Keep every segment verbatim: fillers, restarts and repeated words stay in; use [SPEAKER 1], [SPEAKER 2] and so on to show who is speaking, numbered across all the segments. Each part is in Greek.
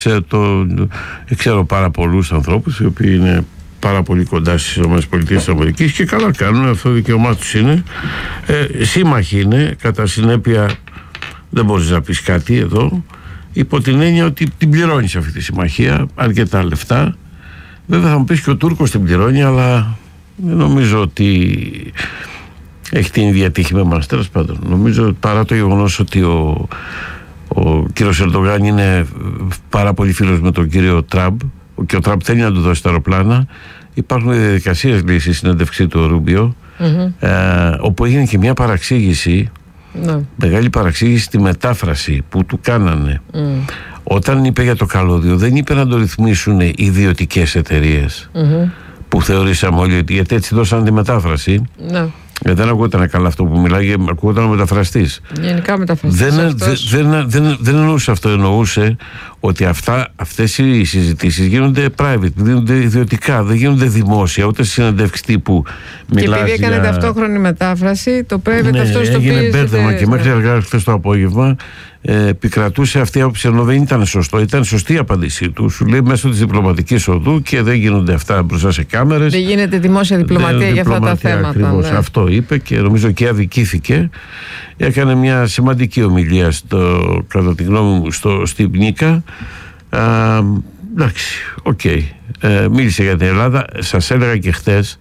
[SPEAKER 1] Ξέρω, το, ξέρω πάρα πολλούς ανθρώπους οι οποίοι είναι πάρα πολύ κοντά στις ΗΠΑ και καλά κάνουν, αυτό το δικαίωμά τους είναι. Ε, σύμμαχοι είναι, κατά συνέπεια δεν μπορείς να πεις κάτι εδώ, υπό την έννοια ότι την πληρώνεις αυτή τη συμμαχία, αρκετά λεφτά. Βέβαια θα μου πεις και ο Τούρκος την πληρώνει, αλλά δεν νομίζω ότι έχει την ίδια τύχη με εμάς. Τέλος πάντων, νομίζω παρά το γεγονός ότι ο Ο κύριος Ερντογάν είναι πάρα πολύ φίλος με τον κύριο Τραμπ και ο Τραμπ θέλει να του δώσει τα αεροπλάνα. Υπάρχουν διαδικασίες, λέει, στη συνέντευξή του ο Ρούμπιο, mm-hmm. ε, όπου έγινε και μια παραξήγηση, no. μεγάλη παραξήγηση στη μετάφραση που του κάνανε. Mm. Όταν είπε για το καλώδιο, δεν είπε να το ρυθμίσουν ιδιωτικές εταιρείες, mm-hmm. που θεωρήσαμε όλοι ότι, γιατί έτσι δώσαν τη μετάφραση. No. Ε, δεν ακούγονταν καλά αυτό που μιλάει, ακούγονταν ο μεταφραστής. Γενικά μεταφραστής. Δεν, δεν, δεν, δεν, δεν εννοούσε αυτό, εννοούσε ότι αυτά, αυτές οι συζητήσεις γίνονται private, γίνονται ιδιωτικά, δεν γίνονται δημόσια, ούτε συνεντεύξεις τύπου μιλάς. Και επειδή έκανε
[SPEAKER 2] για... ταυτόχρονη μετάφραση, το private, ναι, αυτό στο οποίο.
[SPEAKER 1] Έγινε μπέρδεμα και μέχρι αργά χθες το απόγευμα ε, επικρατούσε αυτή η άποψη, ενώ δεν ήταν σωστό. Ήταν σωστή η απάντησή του. Σου λέει μέσω της διπλωματικής οδού και δεν γίνονται αυτά μπροστά σε κάμερες.
[SPEAKER 2] Δεν γίνεται δημόσια διπλωματία για αυτά τα θέματα.
[SPEAKER 1] Ακριβώς, ναι. Αυτό είπε και νομίζω και αδικήθηκε. Έκανε μια σημαντική ομιλία στο, κατά τη γνώμη μου στο, στην Νίκα. Α, εντάξει, οκ. Okay. Ε, μίλησε για την Ελλάδα. Σας έλεγα και χτες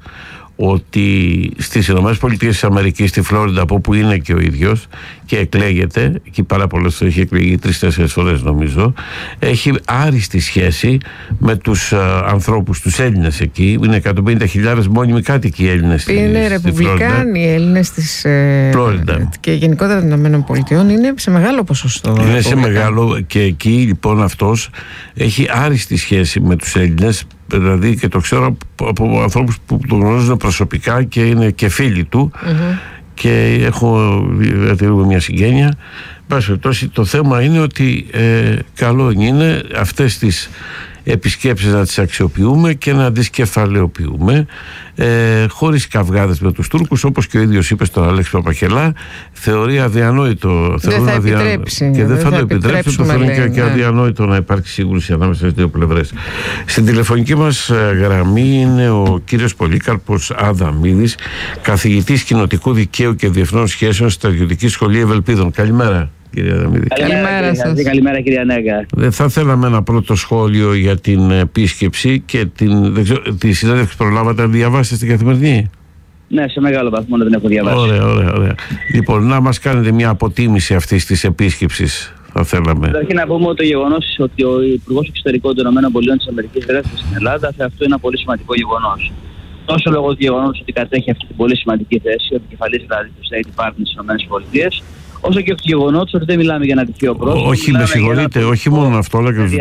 [SPEAKER 1] ότι στις ΗΠΑ, στη Φλόριντα, από όπου είναι και ο ίδιος και εκλέγεται, εκεί πάρα πολλές έχει εκλεγεί τρεις-τέσσερις φορές νομίζω, έχει άριστη σχέση με τους α, ανθρώπους, τους Έλληνες εκεί. Είναι εκατόν πενήντα χιλιάδες μόνιμοι κάτοικοι Έλληνες.
[SPEAKER 2] Είναι ρεπουμπλικάνοι οι Έλληνες της Φλόριντα και γενικότερα των ΗΠΑ είναι σε μεγάλο ποσοστό.
[SPEAKER 1] Είναι σε μεγάλο, και εκεί λοιπόν αυτός έχει άριστη σχέση με τους Έλληνες. Δηλαδή, και το ξέρω από ανθρώπους που τον γνωρίζουν προσωπικά και είναι και φίλοι του, mm-hmm. και έχω διατηρούμε μια συγγένεια. Το θέμα είναι ότι ε, καλό είναι αυτές τις επισκέψεις να τις αξιοποιούμε και να τις κεφαλαιοποιούμε, ε, χωρίς καυγάδες με τους Τούρκους, όπως και ο ίδιος είπε στον Αλέξη Παπαχελά. Θεωρεί αδιανόητο,
[SPEAKER 2] δεν θα επιτρέψει,
[SPEAKER 1] και δεν, δεν θα, θα το επιτρέψει, το θεωρεί και, και αδιανόητο να υπάρξει σύγκρουση ανάμεσα στις δύο πλευρές. Στην τηλεφωνική μας γραμμή είναι ο κύριος Πολύκαρπος Αδαμίδης, καθηγητής κοινοτικού δικαίου και διεθνών σχέσεων στη Στρατιωτική Σχολή Ευελπίδων. Καλημέρα, κύριε Αδαμίδη.
[SPEAKER 3] Καλημέρα σας. Καλημέρα, κυρία Νέγκα.
[SPEAKER 1] Δεν θα θέλαμε ένα πρώτο σχόλιο για την επίσκεψη και την, δεν ξέρω, τη συνέντευξη προλάβατε να διαβάσετε στην Καθημερινή?
[SPEAKER 3] Ναι, σε μεγάλο βαθμό δεν έχω διαβάσει.
[SPEAKER 1] Ωραία, ωραία, ωραία. Λοιπόν, να μας κάνετε μια αποτίμηση αυτής της επίσκεψης, θα θέλαμε.
[SPEAKER 3] Καταρχήν να πούμε ότι το γεγονός ότι ο Υπουργός Εξωτερικών των ΗΠΑ βρέθηκε στην Ελλάδα, αυτό είναι ένα πολύ σημαντικό γεγονός. Τόσο λόγω του γεγονός ότι κατέχει αυτή την πολύ σημαντική θέση, ο επικεφαλής δηλαδή του State Department στις ΗΠΑ, όσο και το γεγονός ότι δεν μιλάμε για ένα τυχαίο πρόσωπο.
[SPEAKER 1] Όχι, με συγχωρείτε, ένα... όχι μόνο αυτό, αλλά και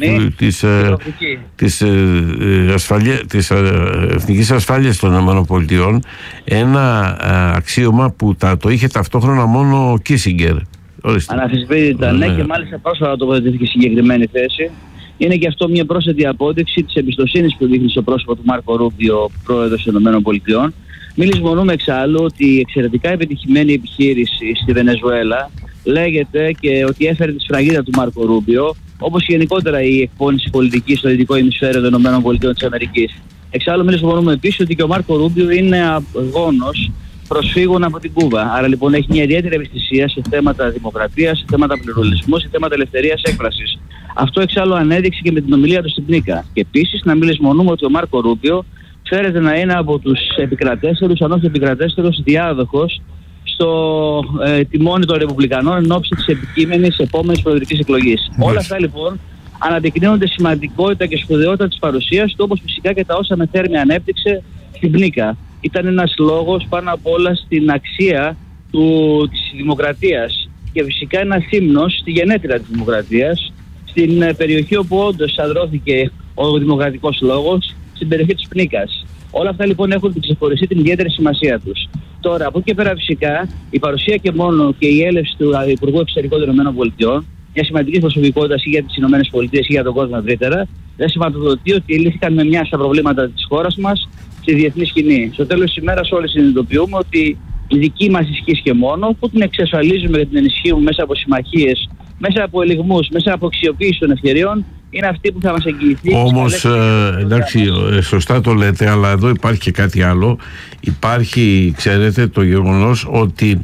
[SPEAKER 1] της εθνικής ασφάλειας των ΗΠΑ, ένα αξίωμα που τα, το είχε ταυτόχρονα μόνο ο Κίσιγκερ.
[SPEAKER 3] Αναφυσβήτητα, ναι, και μάλιστα πρόσφατα τοποθετήθηκε συγκεκριμένη θέση. Είναι και αυτό μια πρόσθετη απόδειξη της εμπιστοσύνης που δείχνει στο πρόσωπο του Μάρκο Ρούμπιο, πρόεδρος των ΗΠΑ. Μην λησμονούμε εξάλλου ότι η εξαιρετικά επιτυχημένη επιχείρηση στη Βενεζουέλα λέγεται και ότι έφερε τη σφραγίδα του Μάρκο Ρούμπιο, όπως γενικότερα η εκπόνηση πολιτικής στο δυτικό ημισφαίριο των ΗΠΑ. Εξάλλου, μην λησμονούμε επίσης ότι και ο Μάρκο Ρούμπιο είναι γόνος προσφύγων από την Κούβα. Άρα λοιπόν έχει μια ιδιαίτερη ευαισθησία σε θέματα δημοκρατίας, σε θέματα πλουραλισμού, σε θέματα ελευθερίας έκφρασης. Αυτό εξάλλου ανέδειξε και με την ομιλία του στην Νίκα. Και επίσης να μην λησμονούμε ότι ο Μάρκο Ρούμπιο φέρεται να είναι από τους επικρατέστερους, αν όχι επικρατέστερος διάδοχος στο ε, τιμόνι των Ρεπουμπλικανών εν ώψη της επικείμενης επόμενης προεδρικής εκλογής. Mm. Όλα αυτά λοιπόν αναδεικνύονται σημαντικότητα και σπουδαιότητα της παρουσίας του, όπως φυσικά και τα όσα με θέρμη ανέπτυξε στην Νίκα. Ήταν ένας λόγος πάνω απ' όλα στην αξία του, της δημοκρατίας και φυσικά ένας ύμνος στη γενέτειρα της δημοκρατίας, στην ε, περιοχή όπου όντως αδρώθηκε ο δημοκρατικός λόγος, στην περιοχή της Νίκας. Όλα αυτά λοιπόν έχουν την ξεχωριστή την ιδιαίτερη σημασία τους. Τώρα, από εκεί και πέρα φυσικά, η παρουσία και μόνο και η έλευση του Υπουργού Εξωτερικών των ΗΠΑ, μια σημαντική προσωπικότητα ή για τις ΗΠΑ ή για τον κόσμο ευρύτερα, δεν σηματοδοτεί ότι λύθηκαν με μια στα προβλήματα της χώρας μας στη διεθνή σκηνή. Στο τέλος της ημέρας, όλοι συνειδητοποιούμε ότι η δική μας ισχύς και μόνο, που την εξασφαλίζουμε και την ενισχύουμε μέσα από συμμαχίες, μέσα από ελιγμούς, μέσα από αξιοποίηση των ευκαιριών, είναι αυτή που θα μας εγγυηθεί.
[SPEAKER 1] Όμως, ε, εντάξει, σωστά το λέτε, αλλά εδώ υπάρχει και κάτι άλλο. Υπάρχει, ξέρετε, το γεγονός ότι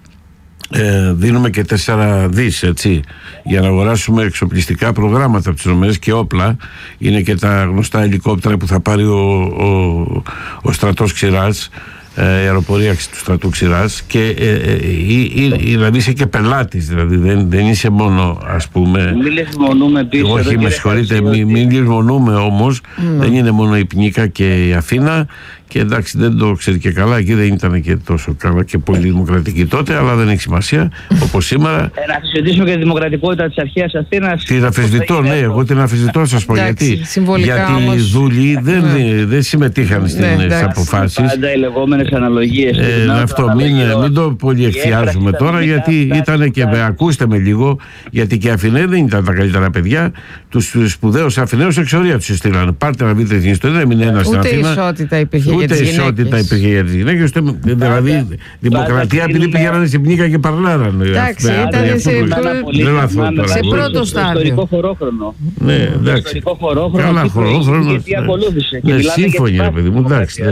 [SPEAKER 1] ε, δίνουμε και τέσσερα δις, έτσι, για να αγοράσουμε εξοπλιστικά προγράμματα από τις ΗΠΑ και όπλα. Είναι και τα γνωστά ελικόπτερα που θα πάρει ο, ο, ο στρατός Ξηράς, η αεροπορία του στρατού Ξηράς, και ε, ε, ε, δηλαδή είσαι και πελάτης, δηλαδή δεν, δεν είσαι μόνο, ας πούμε,
[SPEAKER 3] μην λησμονούμε πίσω,
[SPEAKER 1] όχι με συγχωρείτε, μην, μην λησμονούμε όμως, mm. δεν είναι μόνο η Πνίκα και η Αθήνα, και εντάξει, δεν το ξέρει και καλά, εκεί δεν ήταν και τόσο καλά και πολύ δημοκρατική τότε, αλλά δεν έχει σημασία, όπως σήμερα.
[SPEAKER 3] Ε, να αμφισβητήσουμε και τη δημοκρατικότητα της αρχαίας Αθήνας.
[SPEAKER 1] Την αμφισβητώ, ναι, εγώ την αμφισβητώ, να σας πω γιατί. Γιατί οι δούλοι δεν, ναι. δεν συμμετείχαν στις ναι, αποφάσεις.
[SPEAKER 3] Πάντα οι λεγόμενες αναλογίες.
[SPEAKER 1] Ε, αυτό, μην, μην το πολύ εκθιάζουμε τώρα, γιατί ήταν και, με, ακούστε με λίγο, γιατί και οι Αθηναίοι δεν ήταν τα καλύτερα παιδιά. Τους σπουδαίους Αθηναίους εξορία τους στείλανε. Πάρτε να δείτε την ιστορία, δεν είναι ένα στην Αθήνα.
[SPEAKER 2] Ούτε ισότητα υπήρχε.
[SPEAKER 1] Ούτε ισότητα υπήρχε για τις γυναίκες, δηλαδή δημοκρατία, επειδή πήγαιναν στην Πνίκα και παρλάρανε.
[SPEAKER 2] Εντάξει, ήταν σε πρώτο στάδιο.
[SPEAKER 3] Ιστορικό χωρόχρονο.
[SPEAKER 1] Ναι, εντάξει.
[SPEAKER 3] Ιστορικό χωρόχρονο.
[SPEAKER 1] Καλά, χωρόχρονο.
[SPEAKER 3] Τι ακολούθησε.
[SPEAKER 1] Ναι, σύμφωνοι, ρε παιδί μου, εντάξει.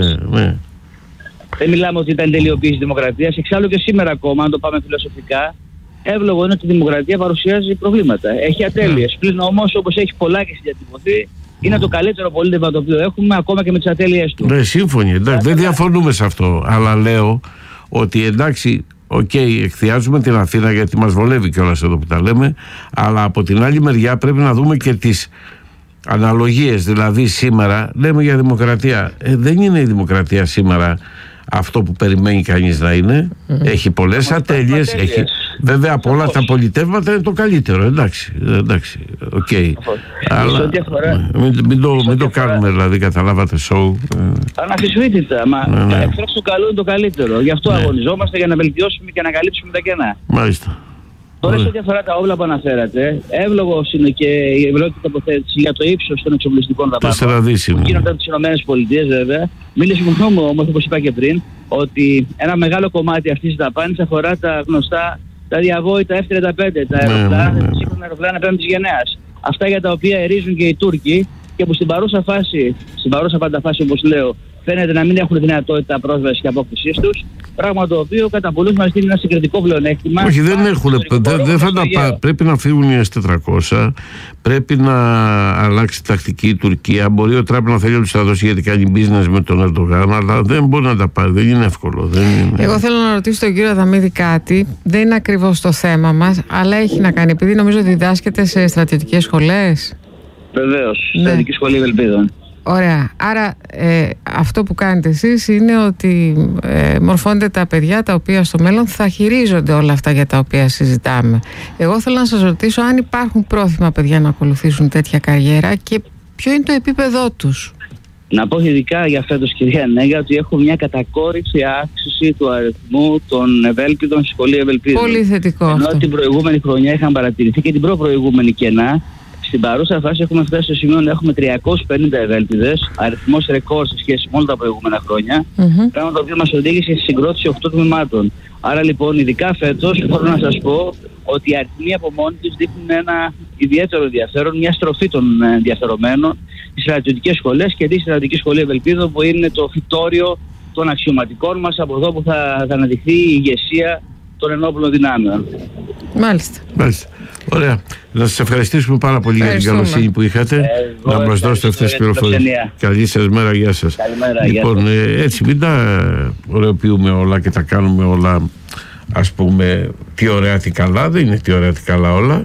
[SPEAKER 3] Δεν μιλάμε ότι ήταν τελειοποίηση δημοκρατίας. Εξάλλου και σήμερα ακόμα, αν το πάμε φιλοσοφικά, εύλογο είναι ότι η δημοκρατία παρουσιάζει προβλήματα. Έχει ατέλειες. Πλην όμως, όπως έχει πολλά και διατυπωθεί, είναι το καλύτερο πολίτευμα το οποίο έχουμε, ακόμα και με τις ατέλειες του.
[SPEAKER 1] Ναι, σύμφωνοι. Εντάξει, δεν διαφωνούμε σε αυτό. Αλλά λέω ότι εντάξει, οκ, okay, εκθιάζουμε την Αθήνα γιατί μας βολεύει κιόλας εδώ που τα λέμε, αλλά από την άλλη μεριά πρέπει να δούμε και τις αναλογίες. Δηλαδή, σήμερα λέμε για δημοκρατία. Ε, δεν είναι η δημοκρατία σήμερα αυτό που περιμένει κανείς να είναι. Mm-hmm. Έχει πολλές ατέλειες. Έχει... Βέβαια, από όλα τα πολιτεύματα είναι το καλύτερο. Εντάξει, εντάξει, οκ. Okay. Αλλά μην, μην, το, μην το κάνουμε, δηλαδή, καταλάβατε, show.
[SPEAKER 3] Αναφυσβήτητα, μα ναι, ναι. Εχθρός του καλού είναι το καλύτερο. Γι' αυτό ναι. αγωνιζόμαστε, για να βελτιώσουμε και να καλύψουμε τα κενά.
[SPEAKER 1] Μάλιστα.
[SPEAKER 3] Τώρα, σε ό,τι αφορά τα όπλα που αναφέρατε, εύλογος είναι και η ευλόγητη τοποθέτηση για το ύψος των εξοπλιστικών δαπάνων.
[SPEAKER 1] Τέσσερα δις είναι.
[SPEAKER 3] Που γίνονται από τις ΗΠΑ, βέβαια. Μην λησμονούμε όμως, όπως είπα και πριν, ότι ένα μεγάλο κομμάτι αυτής της δαπάνης αφορά τα γνωστά, τα διαβόητα εφ τριάντα πέντε, τα αεροπλάνα, τα σύγχρονα αεροπλάνα πέμπτης γενναίας. Αυτά για τα οποία ερίζουν και οι Τούρκοι και που στην παρούσα φάση, στην παρούσα πάντα φάση, όπως λέω, φαίνεται να μην έχουν δυνατότητα πρόσβασης και απόκτησής τους. Πράγμα το οποίο κατά πολλούς μας δίνει ένα συγκριτικό πλεονέκτημα.
[SPEAKER 1] Όχι, δεν έχουν. Δεν, δεν θα τα πά, πρέπει να φύγουν οι ες τετρακόσια. Πρέπει να αλλάξει τακτική η Τουρκία. Μπορεί ο Τραμπ να θέλει να τους τα δώσει γιατί κάνει business με τον Ερντογάν, αλλά δεν μπορεί να τα πάρει. Δεν είναι εύκολο. Δεν είναι...
[SPEAKER 2] Εγώ θέλω να ρωτήσω τον κύριο Αδαμίδη κάτι. Δεν είναι ακριβώς το θέμα μας, αλλά έχει να κάνει. Επειδή νομίζω διδάσκεται σε στρατιωτικές σχολές.
[SPEAKER 3] Βεβαίως. Ναι. Στρατιωτική σχολή Ευελπίδων.
[SPEAKER 2] Ωραία. Άρα ε, αυτό που κάνετε εσείς είναι ότι ε, μορφώνετε τα παιδιά τα οποία στο μέλλον θα χειρίζονται όλα αυτά για τα οποία συζητάμε. Εγώ θέλω να σας ρωτήσω αν υπάρχουν πρόθυμα παιδιά να ακολουθήσουν τέτοια καριέρα και ποιο είναι το επίπεδό τους.
[SPEAKER 3] Να πω ειδικά για φέτος, κυρία Νέγα, ότι έχουμε μια κατακόρυφη αύξηση του αριθμού των Ευέλπιδων στη σχολή Ευελπίδων.
[SPEAKER 2] Πολύ θετικό.
[SPEAKER 3] Ενώ
[SPEAKER 2] αυτό.
[SPEAKER 3] Την προηγούμενη χρονιά είχαν παρατηρηθεί και την προ-προηγούμενη κενά. Στην παρούσα φάση έχουμε φτάσει στο σημείο να έχουμε τριακόσιες πενήντα ευέλπιδες, αριθμός ρεκόρ σε σχέση με όλα τα προηγούμενα χρόνια, mm-hmm. πράγμα το οποίο μας οδήγησε στη συγκρότηση οκτώ τμήματων. Άρα λοιπόν, ειδικά φέτος, θέλω να σας πω ότι οι αριθμοί από μόνοι τους δείχνουν ένα ιδιαίτερο ενδιαφέρον, μια στροφή των ενδιαφερομένων στις στρατιωτικές σχολές και τη στρατιωτική σχολή Ευελπίδων, που είναι το φυτόριο των αξιωματικών μας, από εδώ που θα, θα αναδειχθεί η ηγεσία των ενόπλων δυνάμεων.
[SPEAKER 2] Μάλιστα.
[SPEAKER 1] Μάλιστα. Ωραία. Να σας ευχαριστήσουμε πάρα πολύ για την καλοσύνη που είχατε. Ε, να μας δώσετε αυτές τις πληροφορίες. Καλή σας μέρα, γεια σας.
[SPEAKER 3] Καλημέρα,
[SPEAKER 1] λοιπόν,
[SPEAKER 3] γεια
[SPEAKER 1] σας. Έτσι μην τα ωραιοποιούμε όλα και τα κάνουμε όλα, ας πούμε, τι ωραία τι καλά. Δεν είναι τι ωραία τι καλά όλα.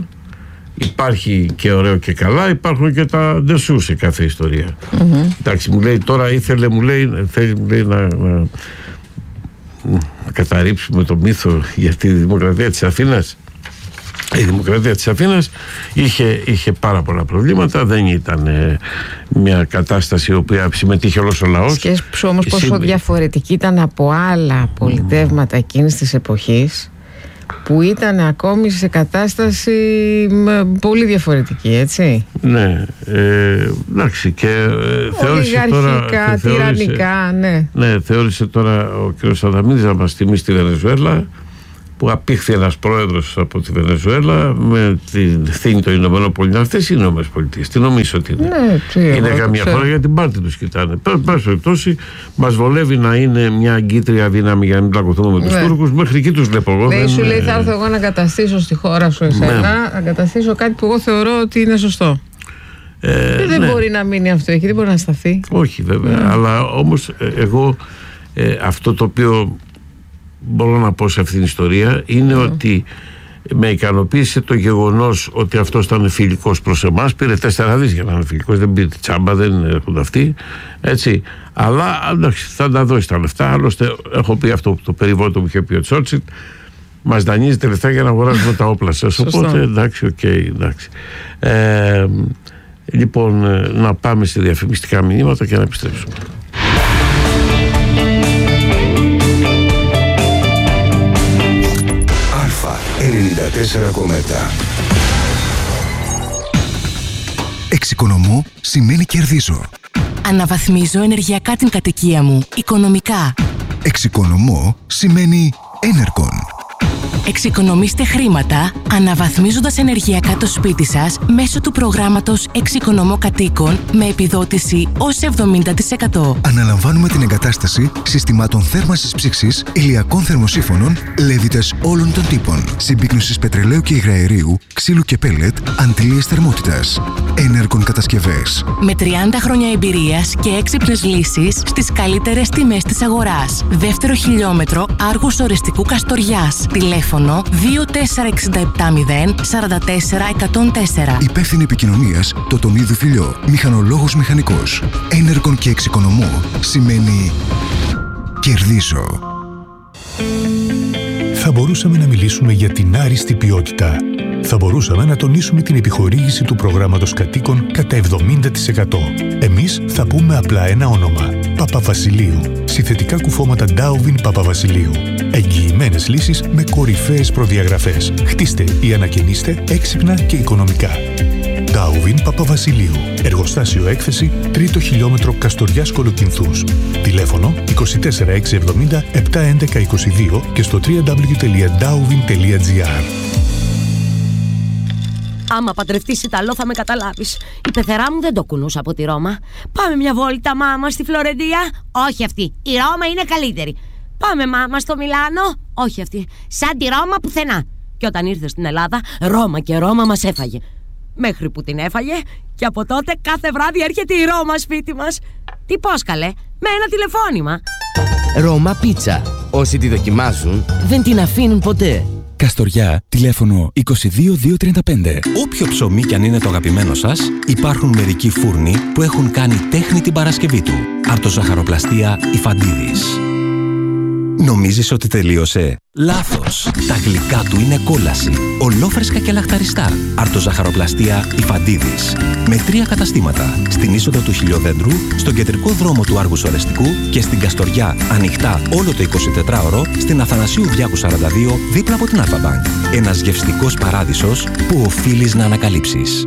[SPEAKER 1] Υπάρχει και ωραίο και καλά, υπάρχουν και τα ντεσού σε κάθε ιστορία. Mm-hmm. Εντάξει, μου λέει τώρα ήθελε, μου λέει, θέλει, μου λέει να, να, να καταρρύψουμε το μύθο για τη δημοκρατία της Αθήνας. Η δημοκρατία της Αθήνας είχε, είχε πάρα πολλά προβλήματα, δεν ήταν ε, μια κατάσταση η οποία συμμετείχε όλος ο λαός.
[SPEAKER 2] Σκέψου όμως πόσο Συμ... διαφορετική ήταν από άλλα πολιτεύματα εκείνης της εποχής, που ήταν ακόμη σε κατάσταση πολύ διαφορετική, έτσι.
[SPEAKER 1] Ναι, ε, εντάξει, και ε, θεώρησε τώρα...
[SPEAKER 2] τυραννικά, ναι.
[SPEAKER 1] Ναι, θεώρησε τώρα ο κ. Αδαμίδης να μας τιμήσει τη Βενεζουέλα. που απήχθη ένας πρόεδρος από τη Βενεζουέλα με την ευθύνη των Ηνωμένων Πολιτειών. Αυτές είναι οι Ηνωμένες Πολιτείες. Τι νομίζω ότι είναι?
[SPEAKER 2] Ναι,
[SPEAKER 1] είναι καμιά χώρα για την πάρτη τους κοιτάνε. Πάση περιπτώσει, μας βολεύει να είναι μια αγκίτρια δύναμη για να μην πλακωθούμε με τους ναι. Τούρκους. Μέχρι εκεί τους βλέπω εγώ.
[SPEAKER 2] Ναι, σου λέει θα έρθω εγώ να καταστήσω στη χώρα σου εσένα, ναι. να καταστήσω κάτι που εγώ θεωρώ ότι είναι σωστό. Ε, δεν ναι. μπορεί να μείνει αυτό εκεί, δεν μπορεί να σταθεί.
[SPEAKER 1] Όχι βέβαια, ναι. αλλά όμως εγώ ε, αυτό το οποίο μπορώ να πω σε αυτήν την ιστορία είναι mm. ότι με ικανοποίησε το γεγονός ότι αυτός ήταν φιλικός προς εμάς. Πήρε τέσσερα δις για να είναι φιλικός, δεν πήρε τσάμπα, δεν έρχονται αυτοί, έτσι. Αλλά εντάξει, θα τα δώσει τα λεφτά. Άλλωστε, έχω πει αυτό το περιβόητο που είχε πει ο Τσόρτσιλ, μας δανείζετε λεφτά για να αγοράσουμε τα όπλα σας. Οπότε εντάξει, οκ, okay, εντάξει. Ε, λοιπόν, να πάμε σε διαφημιστικά μηνύματα και να επιστρέψουμε.
[SPEAKER 4] ενενήντα τέσσερα κόμμα επτά. Εξοικονομώ σημαίνει κερδίζω.
[SPEAKER 5] Αναβαθμίζω ενεργειακά την κατοικία μου, οικονομικά.
[SPEAKER 4] Εξοικονομώ σημαίνει Enercon.
[SPEAKER 5] Εξοικονομήστε χρήματα αναβαθμίζοντας ενεργειακά το σπίτι σας μέσω του προγράμματος Εξοικονομώ Κατοίκων με επιδότηση ως εβδομήντα τοις εκατό.
[SPEAKER 4] Αναλαμβάνουμε την εγκατάσταση συστημάτων θέρμανσης ψήξης, ηλιακών θερμοσύφωνων, λέβητες όλων των τύπων, συμπίκνωσης πετρελαίου και υγραερίου, ξύλου και πέλετ, αντλίες θερμότητας. Enercon κατασκευές.
[SPEAKER 5] Με τριάντα χρόνια εμπειρίας και έξυπνες λύσεις στις καλύτερες τιμές της αγοράς. Δεύτερο χιλιόμετρο Άργους Ορεστικού Καστοριάς. Τηλέφωνο δύο τέσσερα έξι επτά μηδέν τέσσερα τέσσερα εκατόν τέσσερα.
[SPEAKER 4] Υπεύθυνη επικοινωνίας Τοτονίδου Φιλιό. Μηχανολόγος μηχανικός. Enercon και εξοικονομώ σημαίνει κερδίζω.
[SPEAKER 6] Θα μπορούσαμε να μιλήσουμε για την άριστη ποιότητα. Θα μπορούσαμε να τονίσουμε την επιχορήγηση του προγράμματος κατοίκων κατά εβδομήντα τοις εκατό. Εμείς θα πούμε απλά ένα όνομα. Παπαβασιλείου. Συνθετικά κουφώματα Ντάουβιν Παπαβασιλείου. Εγγυημένες λύσεις με κορυφαίες προδιαγραφές. Χτίστε ή ανακαινίστε έξυπνα και οικονομικά. Ντάουβιν Παπαβασιλείου. Εργοστάσιο έκθεση, τρίτο χιλιόμετρο Καστοριάς Κολοκυνθούς. Τηλέφωνο είκοσι τέσσερα έξι εβδομήντα επτά έντεκα είκοσι δύο και στο double-u double-u double-u τελεία ντάουβιν τελεία τζι άρ.
[SPEAKER 7] Άμα παντρευτείς Ιταλό θα με καταλάβεις. Η πεθερά μου δεν το κουνούσα από τη Ρώμα. Πάμε μια βόλτα μάμα στη Φλωρεντία. Όχι αυτή, η Ρώμα είναι καλύτερη. Πάμε μάμα στο Μιλάνο. Όχι αυτή, σαν τη Ρώμα πουθενά. Και όταν ήρθε στην Ελλάδα, Ρώμα και Ρώμα μας έφαγε. Μέχρι που την έφαγε και από τότε κάθε βράδυ έρχεται η Ρώμα σπίτι μας. Τι πώς καλέ, με ένα τηλεφώνημα.
[SPEAKER 8] Ρώμα Πίτσα. Όσοι τη δοκιμάζουν δεν την αφήνουν ποτέ.
[SPEAKER 9] Καστοριά, τηλέφωνο είκοσι δύο διακόσια τριάντα πέντε.
[SPEAKER 10] Όποιο ψωμί κι αν είναι το αγαπημένο σας, υπάρχουν μερικοί φούρνοι που έχουν κάνει τέχνη την Παρασκευή του. Αρτοζαχαροπλαστεία Ιφαντίδης. Νομίζεις ότι τελείωσε? Λάθος! Τα γλυκά του είναι κόλαση. Ολόφρεσκα και λαχταριστά. Αρτοζαχαροπλαστεία Ιφαντίδης. Με τρία καταστήματα. Στην είσοδο του Χιλιοδέντρου, στον κεντρικό δρόμο του Άργους Ορεστικού και στην Καστοριά, ανοιχτά όλο το εικοσιτετράωρο, στην Αθανασίου Διάκου σαράντα δύο, δίπλα από την Αλφα-Μπανκ. Ένας γευστικός παράδεισος που οφείλεις να ανακαλύψεις.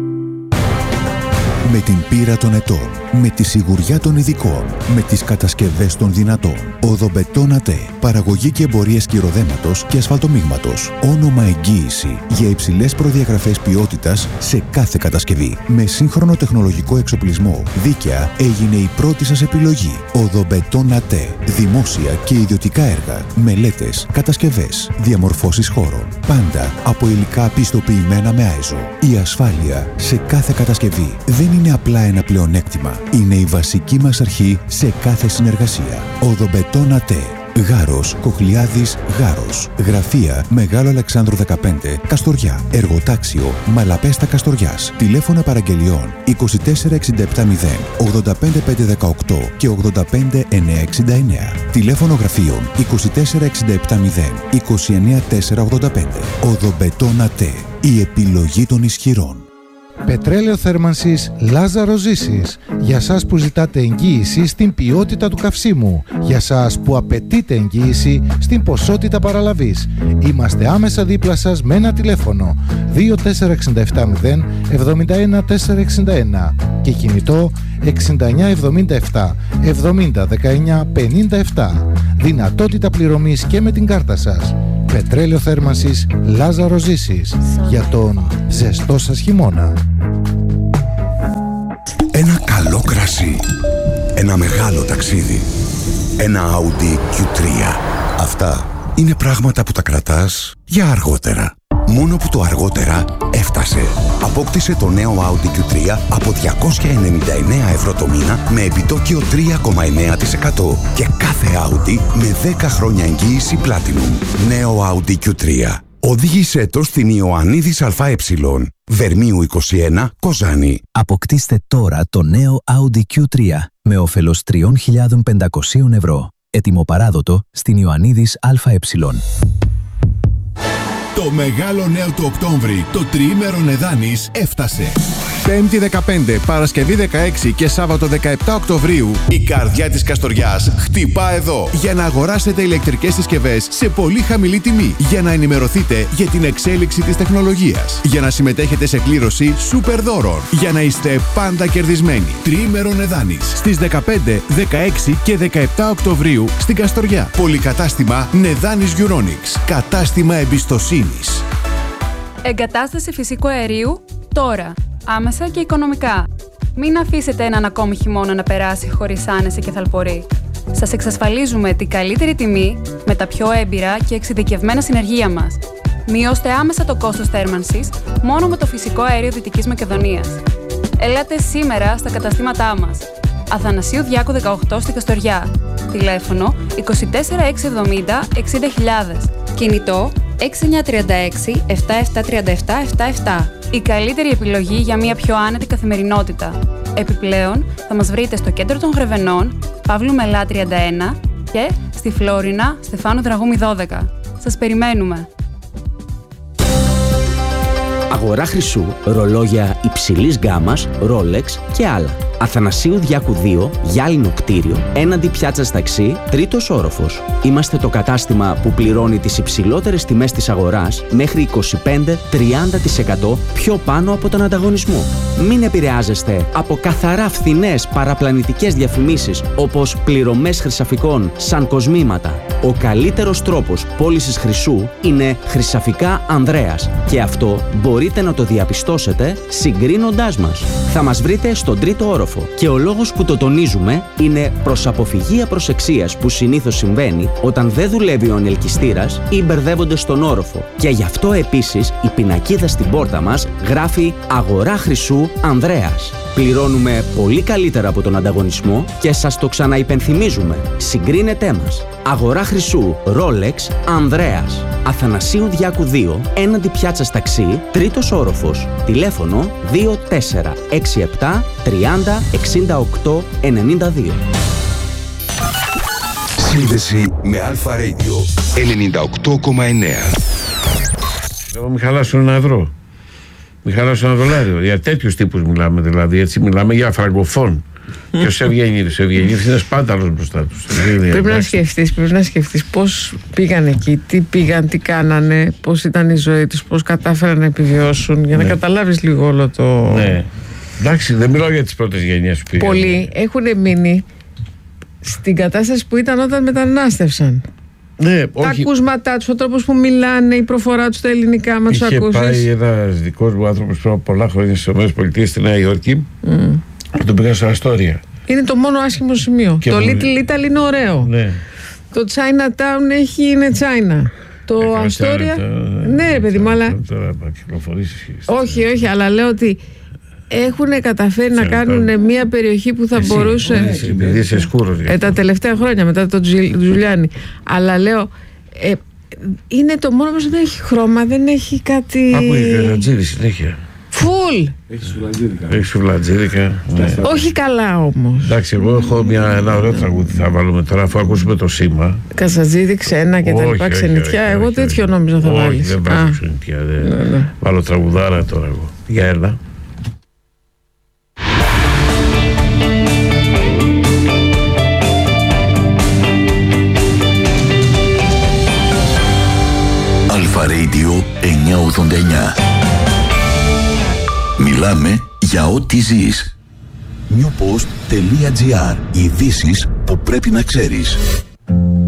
[SPEAKER 4] Με την πείρα των ετών, με τη σιγουριά των ειδικών, με τις κατασκευές των δυνατών. Οδομπετόν ΑΤΕ. Παραγωγή και εμπορία σκυροδέματος και ασφαλτομίγματος. Όνομα εγγύηση για υψηλές προδιαγραφές ποιότητας σε κάθε κατασκευή. Με σύγχρονο τεχνολογικό εξοπλισμό, δίκαια έγινε η πρώτη σας επιλογή. Οδομπετόν ΑΤΕ. Δημόσια και ιδιωτικά έργα, μελέτες, κατασκευές, διαμορφώσεις χώρων. Πάντα από υλικά πιστοποιημένα με άιζο. Η ασφάλεια σε κάθε κατασκευή δεν είναι απλά ένα πλεονέκτημα. Είναι η βασική μας αρχή σε κάθε συνεργασία. Οδομπετόν ΑΤΕ. Γάρος, Κοχλιάδης, Γάρος. Γραφεία Μεγάλο Αλεξάνδρου δεκαπέντε, Καστοριά. Εργοτάξιο Μαλαπέστα Καστοριάς. Τηλέφωνα παραγγελιών είκοσι τέσσερα εξήντα επτά μηδέν ογδόντα πέντε πεντακόσια δεκαοκτώ και ογδόντα πέντε εννιακόσια εξήντα εννέα. Τηλέφωνο γραφείων είκοσι τέσσερα εξήντα επτά μηδέν είκοσι εννέα τετρακόσια ογδόντα πέντε. Οδομπετόν ΑΤΕ. Η επιλογή των ισχυρών.
[SPEAKER 11] Πετρέλαιο θέρμανσης Λάζαρο Ζήσης. Για σας που ζητάτε εγγύηση στην ποιότητα του καυσίμου. Για σας που απαιτείτε εγγύηση στην ποσότητα παραλαβής. Είμαστε άμεσα δίπλα σας με ένα τηλέφωνο δύο τέσσερα εξήντα επτά μηδέν εβδομήντα ένα τετρακόσια εξήντα ένα και κινητό εξήντα εννιά εβδομήντα επτά εβδομήντα δεκαεννιά πενήντα επτά. Δυνατότητα πληρωμής και με την κάρτα σας. Πετρέλαιο θέρμανσης Λάζαρος Ζήσης. Για τον ζεστό σας χειμώνα.
[SPEAKER 12] Ένα καλό κρασί. Ένα μεγάλο ταξίδι. Ένα Audi κιου τρία. Αυτά είναι πράγματα που τα κρατάς για αργότερα. Μόνο που το αργότερα έφτασε. Απόκτησε το νέο Audi κιου τρία από διακόσια ενενήντα εννέα ευρώ το μήνα με επιτόκιο τρία κόμμα εννέα τοις εκατό και κάθε Audi με δέκα χρόνια εγγύηση Platinum. Νέο Audi κιου τρία. Οδήγησέ το στην Ιωαννίδης ΑΕ. Βερμίου είκοσι ένα, Κοζάνη.
[SPEAKER 13] Αποκτήστε τώρα το νέο Audi κιου τρία με όφελος τρεις χιλιάδες πεντακόσια ευρώ. Έτοιμο παράδοτο στην Ιωαννίδης ΑΕ.
[SPEAKER 14] Το μεγάλο νέο του Οκτώβρη, το τριήμερο Νεδάνης, έφτασε. Πέμπτη δεκαπέντε, Παρασκευή δεκαέξι και Σάββατο δεκαεπτά Οκτωβρίου, η καρδιά της Καστοριάς χτυπά εδώ για να αγοράσετε ηλεκτρικές συσκευές σε πολύ χαμηλή τιμή, για να ενημερωθείτε για την εξέλιξη της τεχνολογίας, για να συμμετέχετε σε κλήρωση σούπερ δώρων, για να είστε πάντα κερδισμένοι. Τριήμερο Νεδάνης, στις δεκαπέντε, δεκαέξι και δεκαεπτά Οκτωβρίου στην Καστοριά. Πολυκατάστημα Νεδάνης Euronics. Κατάστημα εμπιστοσύνης.
[SPEAKER 15] Εγκατάσταση φυσικού αερίου τώρα. Άμεσα και οικονομικά. Μην αφήσετε έναν ακόμη χειμώνα να περάσει χωρίς άνεση και θαλπορή. Σας εξασφαλίζουμε την καλύτερη τιμή με τα πιο έμπειρα και εξειδικευμένα συνεργεία μας. Μειώστε άμεσα το κόστος θέρμανσης μόνο με το φυσικό αέριο Δυτικής Μακεδονίας. Ελάτε σήμερα στα καταστήματά μας. Αθανασίου Διάκου δεκαοκτώ στην Καστοριά. Τηλέφωνο είκοσι τέσσερα εξακόσια εβδομήντα εξήντα χιλιάδες. Κινητό έξι εννιά τρία έξι επτά επτά τρία επτά επτά επτά. Η καλύτερη επιλογή για μια πιο άνετη καθημερινότητα. Επιπλέον, θα μας βρείτε στο κέντρο των Γρεβενών, Παύλου Μελά τριάντα ένα και στη Φλόρινα, Στεφάνου Δραγούμη δώδεκα. Σας περιμένουμε!
[SPEAKER 16] Αγορά χρυσού, ρολόγια υψηλής γκάμας, Rolex και άλλα. Αθανασίου Διάκου δύο, γυάλινο κτίριο, έναντι πιάτσας ταξί, τρίτος όροφος. Είμαστε το κατάστημα που πληρώνει τις υψηλότερες τιμές της αγοράς μέχρι είκοσι πέντε με τριάντα τοις εκατό πιο πάνω από τον ανταγωνισμό. Μην επηρεάζεστε από καθαρά φθηνές παραπλανητικές διαφημίσεις όπως πληρωμές χρυσαφικών σαν κοσμήματα. Ο καλύτερος τρόπος πώλησης χρυσού είναι Χρυσαφικά Ανδρέας και αυτό μπορείτε να το διαπιστώσετε συγκρίνοντάς μας. Θα μας βρείτε στον τρίτο όροφο και ο λόγος που το τονίζουμε είναι προς αποφυγή απροσεξίας που συνήθως συμβαίνει όταν δεν δουλεύει ο ανελκυστήρας ή μπερδεύονται στον όροφο. Και γι' αυτό επίσης η πινακίδα στην πόρτα μας γράφει «Αγορά χρυσού Ανδρέας». Πληρώνουμε πολύ καλύτερα από τον ανταγωνισμό και σας το ξαναυπενθυμίζουμε. Συγκρίνετέ μας. Αγορά χρυσού Rolex Ανδρέας. Αθανασίου Διάκου δύο, έναντι πιάτσας ταξί, τρίτος όροφος. Τηλέφωνο δύο τέσσερα έξι επτά τριάντα εξήντα οκτώ ενενήντα δύο.
[SPEAKER 12] Σύνδεση με Αλφα Radio ενενήντα οκτώ κόμμα εννέα.
[SPEAKER 1] Εγώ μη χαλάσω ένα ευρώ. Μη χαλάσω ένα δολάριο. Για τέτοιους τύπους μιλάμε, δηλαδή. Έτσι μιλάμε για φραγκοφόν. Και ο Σευγενίδης. Ο Σευγενίδης είναι σπάνταλος μπροστά τους.
[SPEAKER 2] Πρέπει να σκεφτείς, πρέπει να σκεφτείς πώς πήγαν εκεί, τι πήγαν, τι κάνανε, πώς ήταν η ζωή τους, πώς κατάφεραν να επιβιώσουν, για να ναι. καταλάβεις λίγο όλο το...
[SPEAKER 1] Ναι. Εντάξει, δεν μιλάω για τις πρώτες γενιές που πήγαν.
[SPEAKER 2] Πολλοί έχουν μείνει στην κατάσταση που ήταν όταν μετανάστευσαν.
[SPEAKER 1] Ναι,
[SPEAKER 2] τα όχι. ακούσματά τους, ο τρόπος που μιλάνε, η προφορά τους στα ελληνικά, μα τους ακούσεις.
[SPEAKER 1] Είχε πάει ένας δικός μου άνθρωπος πριν από πολλά χρόνια στις ΗΠΑ στη Νέα Υόρκη mm. και τον πήγα στα Αστόρια.
[SPEAKER 2] Είναι το μόνο άσχημο σημείο. Και το μου... Little Italy είναι ωραίο.
[SPEAKER 1] Ναι.
[SPEAKER 2] Το Chinatown έχει, είναι China. Το ε, Αστόρια. Ναι, ρε παιδί μου, αλλά. Όχι, όχι, αλλά λέω ότι έχουν καταφέρει να κάνουν μια περιοχή που θα εσύ, μπορούσε.
[SPEAKER 1] Επειδή είσαι σκούρος.
[SPEAKER 2] Ε, τα τελευταία χρόνια μετά τον Τζουλιάνι. Αλλά λέω. Ε, είναι το μόνο που δεν έχει χρώμα, δεν έχει κάτι.
[SPEAKER 1] Από η Γαλατζήρη συνέχεια.
[SPEAKER 2] Φουλ!
[SPEAKER 1] Έχεις σουβλατζίρικα. Έχεις σουβλατζίρικα. Ναι.
[SPEAKER 2] Όχι καλά όμως.
[SPEAKER 1] Εντάξει, εγώ έχω μια, ένα ωραίο τραγούδι θα βάλουμε τώρα αφού ακούσουμε το σήμα.
[SPEAKER 2] Καζατζίδι, ξένα και τα λοιπά, ξενιτιά. Εγώ όχι, τέτοιο όχι, νόμιζα θα
[SPEAKER 1] όχι,
[SPEAKER 2] βάλεις.
[SPEAKER 1] Όχι, δεν βάζω ξενιτιά. Δεν... Ναι, ναι. Βάλω τραγουδάρα τώρα εγώ. Για έλα.
[SPEAKER 12] Αλφα Radio εννιακόσια ογδόντα εννιά. Μιλάμε για ό,τι ζεις. newpost.gr. Ειδήσεις που πρέπει να ξέρεις.